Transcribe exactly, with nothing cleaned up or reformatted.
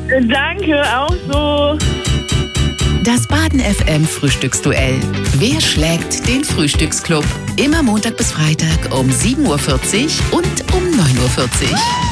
Danke, auch so. Das Baden F M Frühstücksduell. Wer schlägt den Frühstücksclub? Immer Montag bis Freitag um sieben Uhr vierzig und um neun Uhr vierzig.